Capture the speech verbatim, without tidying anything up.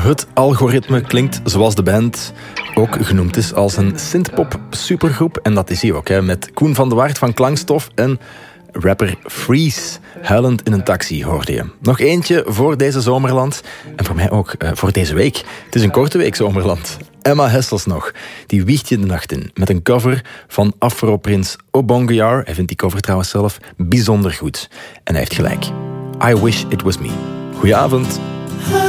Het algoritme klinkt zoals de band ook genoemd is als een synthpop supergroep. En dat is hij ook, hè, met Koen van de Waard van Klankstof en rapper Freeze. Huilend in een taxi, hoorde je. Nog eentje voor deze Zomerland. En voor mij ook uh, voor deze week. Het is een korte week, Zomerland. Emma Hessels nog. Die wiegt je de nacht in met een cover van Afro-prins Obongyar. Hij vindt die cover trouwens zelf bijzonder goed. En hij heeft gelijk. I wish it was me. Goedenavond.